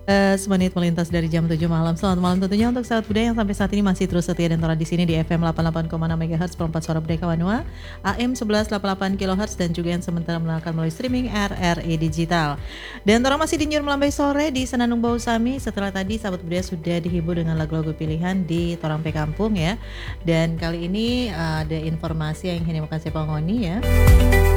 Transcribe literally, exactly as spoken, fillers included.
Eee, semenit melintas dari jam tujuh malam. Selamat malam tentunya untuk sahabat budaya yang sampai saat ini masih terus setia dan tolat di sini di F M delapan puluh delapan koma enam megahertz Perempat Suara Budaya Kawanua, A M sebelas delapan puluh delapan kilohertz dan juga yang sementara mendengarkan melalui streaming R R I Digital. Dan torang masih di Nyur Melambai Sore di Senandung Bau Sami. Setelah tadi sahabat budaya sudah dihibur dengan lagu-lagu pilihan di Torang Pe Kampung ya. Dan kali ini ada informasi yang ingin saya pangoni ya.